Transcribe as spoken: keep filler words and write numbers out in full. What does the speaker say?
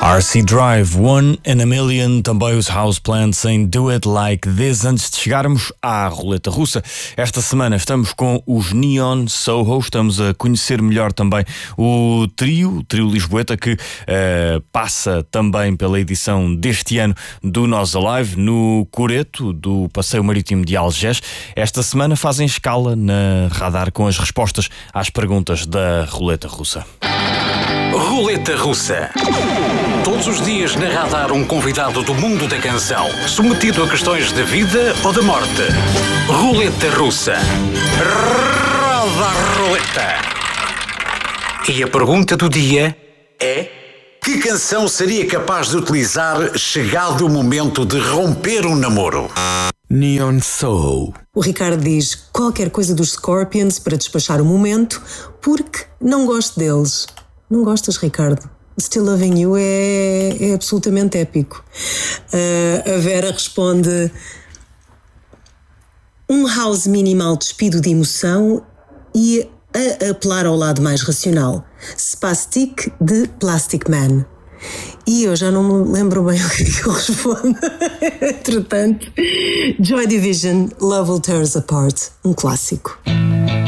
R C Drive, One in a Million, também os Houseplants em Do It Like This. Antes de chegarmos à roleta russa, esta semana estamos com os Neon Soho, estamos a conhecer melhor também o trio, o trio lisboeta, que uh, passa também pela edição deste ano do Nós Alive, no Coreto, do Passeio Marítimo de Algés. Esta semana fazem escala na Radar com as respostas às perguntas da roleta russa. Roleta Russa. Todos os dias na Radar um convidado do mundo da canção, submetido a questões de vida ou de morte. Roleta Russa. Roda a roleta. E a pergunta do dia é: que canção seria capaz de utilizar chegado o momento de romper um namoro? Neon Soul. O Ricardo diz qualquer coisa dos Scorpions para despachar o momento, porque não gosto deles. Não gostas, Ricardo? Still Loving You é, é absolutamente épico. Uh, a Vera responde: um house minimal despido de emoção e a apelar ao lado mais racional. Spastic de Plastic Man. E eu já não me lembro bem o que é que eu respondo. Entretanto, Joy Division, Love Will Tear Us Apart, um clássico.